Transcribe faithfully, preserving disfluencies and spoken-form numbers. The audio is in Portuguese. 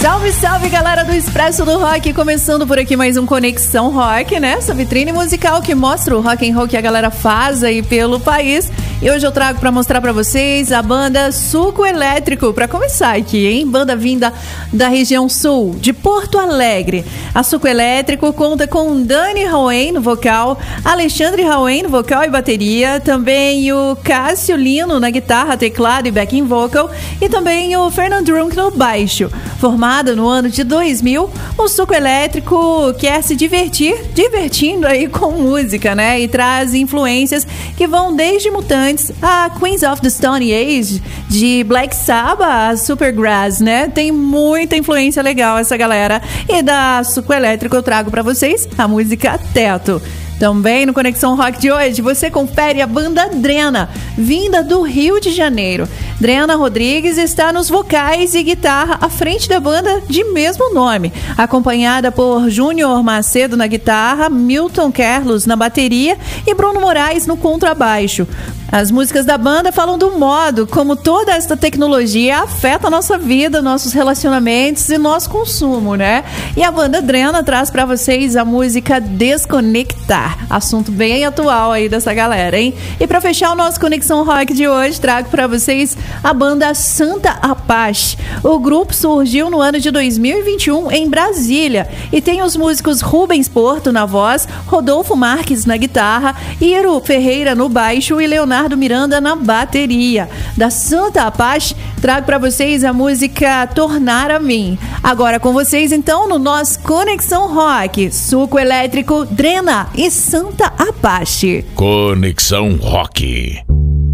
Salve, salve, galera do Expresso do Rock, começando por aqui mais um Conexão Rock, né? Essa vitrine musical que mostra o rock and roll que a galera faz aí pelo país. E hoje eu trago pra mostrar pra vocês a banda Suco Elétrico, pra começar aqui, hein? Banda vinda da região sul, de Porto Alegre. A Suco Elétrico conta com Dani Rauen no vocal, Alexandre Rauen no vocal e bateria, também o Cássio Lino na guitarra, teclado e backing vocal, e também o Fernando Drunk no baixo. Formado no ano de dois mil, o Suco Elétrico quer se divertir, divertindo aí com música, né? E traz influências que vão desde Mutantes a Queens of the Stone Age, de Black Sabbath a Supergrass, né? Tem muita influência legal essa galera. E da Suco Elétrico eu trago pra vocês a música Teto. Também no Conexão Rock de hoje, você confere a banda Drena, vinda do Rio de Janeiro. Drena Rodrigues está nos vocais e guitarra à frente da banda de mesmo nome, acompanhada por Júnior Macedo na guitarra, Milton Carlos na bateria e Bruno Moraes no contrabaixo. As músicas da banda falam do modo como toda esta tecnologia afeta a nossa vida, nossos relacionamentos e nosso consumo, né? E a banda Drena traz pra vocês a música Desconectar, assunto bem atual aí dessa galera, hein? E pra fechar o nosso Conexão Rock de hoje, trago pra vocês a banda Santa Apache. O grupo surgiu no ano de dois mil e vinte e um em Brasília e tem os músicos Rubens Porto na voz, Rodolfo Marques na guitarra, Iro Ferreira no baixo e Leonardo Miranda na bateria. Da Santa Apache, trago pra vocês a música Tornar a Mim. Agora com vocês então no nosso Conexão Rock, Suco Elétrico, Drena e Santa Apache. Conexão Rock.